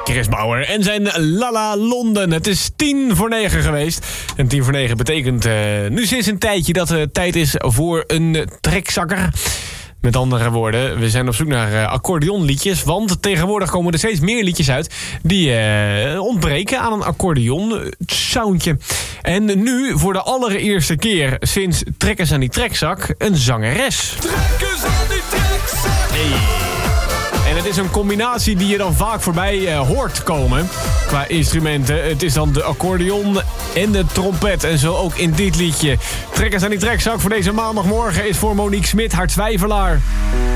Chris Bauer en zijn Lala Londen. Het is 8:50 geweest. En 8:50 betekent nu sinds een tijdje dat het tijd is voor een trekzakker. Met andere woorden, we zijn op zoek naar accordeonliedjes. Want tegenwoordig komen er steeds meer liedjes uit die ontbreken aan een accordeon-soundje. En nu, voor de allereerste keer sinds Trekkers aan die Trekzak, een zangeres. Trekkers aan die trekzak. Hey. En het is een combinatie die je dan vaak voorbij hoort komen qua instrumenten. Het is dan de accordeon en de trompet. En zo ook in dit liedje. Trekkers aan die Trekzak voor deze maandagmorgen is voor Monique Smit haar twijfelaar.